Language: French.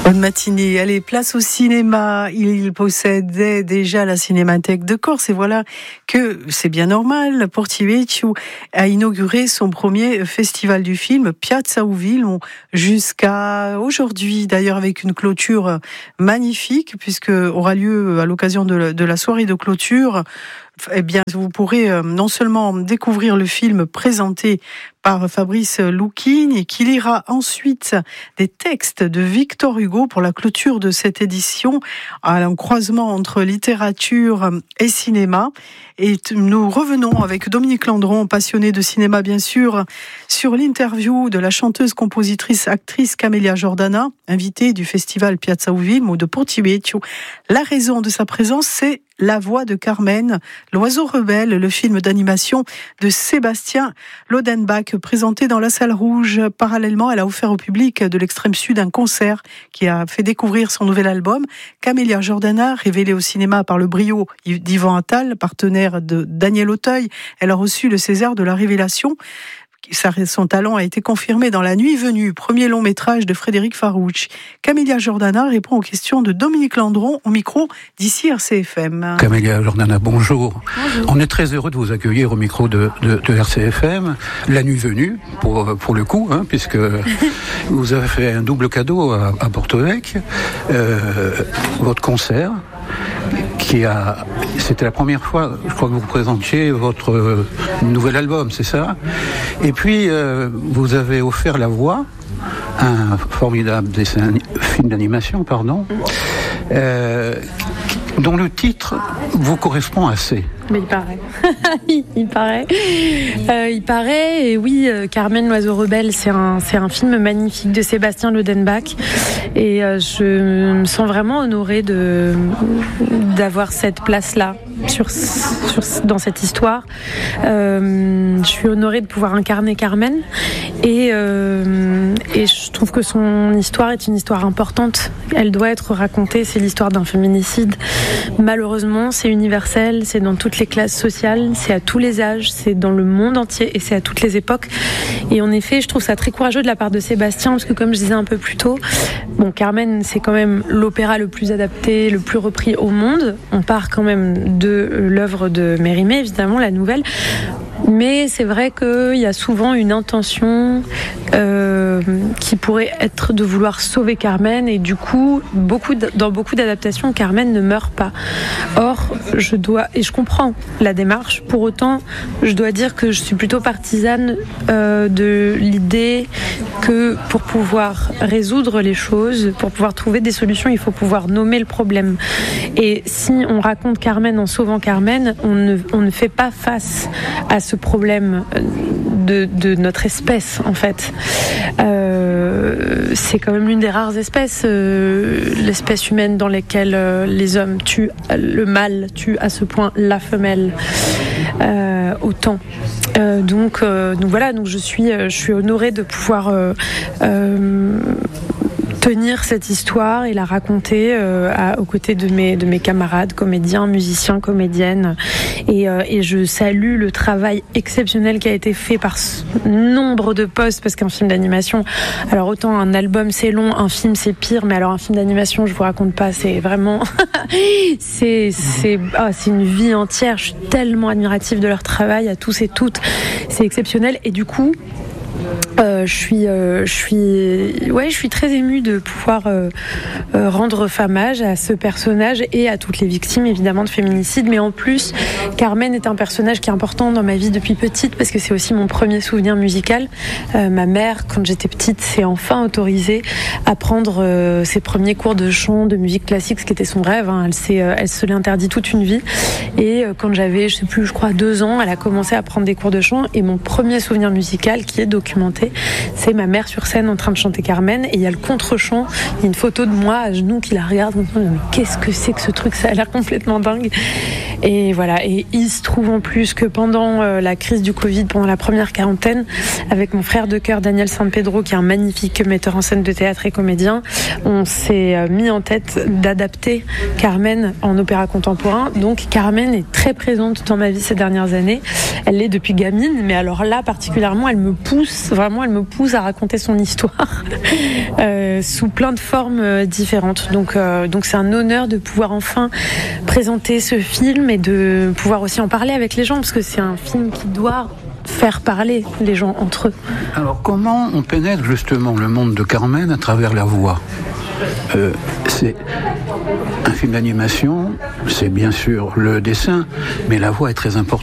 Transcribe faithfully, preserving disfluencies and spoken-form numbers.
Bonne matinée. Allez, place au cinéma. Il possédait déjà la Cinémathèque de Corse et voilà que, c'est bien normal, Porti Vecchio a inauguré son premier festival du film Piazza Ouville jusqu'à aujourd'hui, d'ailleurs avec une clôture magnifique puisque aura lieu à l'occasion de la, de la soirée de clôture. Eh bien, vous pourrez non seulement découvrir le film présenté par Fabrice Luchini et qui lira ensuite des textes de Victor Hugo pour la clôture de cette édition, à un croisement entre littérature et cinéma. Et nous revenons avec Dominique Landron, passionné de cinéma bien sûr, sur l'interview de la chanteuse, compositrice, actrice Camélia Jordana, invitée du festival Piazza Ouville ou de Porti Vecchio. La raison de sa présence, c'est La voix de Carmen, L'oiseau rebelle, le film d'animation de Sébastien Lodenbach, présenté dans la salle rouge. Parallèlement, elle a offert au public de l'extrême sud un concert qui a fait découvrir son nouvel album. Camélia Jordana, révélée au cinéma par le brio d'Yvan Attal, partenaire de Daniel Auteuil, elle a reçu le César de la Révélation. Son talent a été confirmé dans La Nuit venue, premier long métrage de Frédéric Farouch. Camélia Jordana répond aux questions de Dominique Landron au micro d'ici R C F M. Camélia Jordana, bonjour. bonjour. On est très heureux de vous accueillir au micro de, de, de R C F M. La Nuit venue, pour, pour le coup, hein, puisque vous avez fait un double cadeau à, à Porto Vecchio, euh, votre concert. Qui a, c'était la première fois, je crois que vous présentiez votre euh, nouvel album, c'est ça ? Et puis, euh, vous avez offert la voix, un formidable dessin, film d'animation, pardon, euh, dont le titre vous correspond assez. Mais il paraît. il paraît. Euh, il paraît. Et oui, euh, Carmen, l'oiseau rebelle, c'est un, c'est un film magnifique de Sébastien Lodenbach. Et euh, je me sens vraiment honorée de, d'avoir cette place-là sur, sur, dans cette histoire. Euh, je suis honorée de pouvoir incarner Carmen. Et, euh, et je trouve que son histoire est une histoire importante. Elle doit être racontée. C'est l'histoire d'un féminicide. Malheureusement, c'est universel. C'est dans toutes les classes sociales, c'est à tous les âges, c'est dans le monde entier et c'est à toutes les époques. Et en effet, je trouve ça très courageux de la part de Sébastien parce que comme je disais un peu plus tôt, bon, Carmen, c'est quand même l'opéra le plus adapté, le plus repris au monde. On part quand même de l'œuvre de Mérimée, évidemment, la nouvelle. Mais c'est vrai qu'il y a souvent une intention euh, qui pourrait être de vouloir sauver Carmen et du coup, beaucoup de, dans beaucoup d'adaptations, Carmen ne meurt pas. Or, je dois, et je comprends la démarche, pour autant, je dois dire que je suis plutôt partisane euh, de l'idée que pour pouvoir résoudre les choses, pour pouvoir trouver des solutions, il faut pouvoir nommer le problème. Et si on raconte Carmen en sauvant Carmen, on ne, on ne fait pas face à ce problème de, de notre espèce en fait. Euh, c'est quand même l'une des rares espèces, euh, l'espèce humaine dans laquelle euh, les hommes tuent, le mâle tue à ce point la femelle euh, autant. Euh, donc, euh, donc voilà, donc je suis, je suis honorée de pouvoir euh, euh, tenir cette histoire et la raconter euh, à, aux côtés de mes, de mes camarades, comédiens, musiciens, comédiennes. Et, euh, et je salue le travail exceptionnel qui a été fait par nombre de postes, parce qu'un film d'animation, alors autant un album c'est long, un film c'est pire, mais alors un film d'animation, je vous raconte pas, c'est vraiment... c'est, c'est, oh, c'est une vie entière. Je suis tellement admirative de leur travail à tous et toutes. C'est exceptionnel. Et du coup... Euh, je suis, euh, je suis, ouais, je suis très émue de pouvoir euh, euh, rendre hommage à ce personnage et à toutes les victimes, évidemment, de féminicide. Mais en plus, Carmen est un personnage qui est important dans ma vie depuis petite parce que c'est aussi mon premier souvenir musical. Euh, ma mère, quand j'étais petite, s'est enfin autorisée à prendre euh, ses premiers cours de chant, de musique classique, ce qui était son rêve. Hein. Elle s'est, euh, elle se l'est interdit toute une vie. Et euh, quand j'avais, je sais plus, je crois deux ans, elle a commencé à prendre des cours de chant. Et mon premier souvenir musical, qui est documenté, c'est ma mère sur scène en train de chanter Carmen et il y a le contre-chant, il y a une photo de moi à genoux qui la regarde, mais qu'est-ce que c'est que ce truc, ça a l'air complètement dingue. Et voilà, et il se trouve en plus que pendant euh, la crise du Covid, pendant la première quarantaine, avec mon frère de cœur Daniel San Pedro, qui est un magnifique metteur en scène de théâtre et comédien, on s'est euh, mis en tête d'adapter Carmen en opéra contemporain. Donc Carmen est très présente dans ma vie ces dernières années, elle l'est depuis gamine, mais alors là particulièrement elle me pousse pousse, vraiment, elle me pousse à raconter son histoire euh, sous plein de formes euh, différentes. Donc, euh, donc c'est un honneur de pouvoir enfin présenter ce film et de pouvoir aussi en parler avec les gens, parce que c'est un film qui doit faire parler les gens entre eux. Alors, comment on pénètre justement le monde de Carmen à travers la voix ? Euh, c'est un film d'animation, c'est bien sûr le dessin, mais la voix est très importante.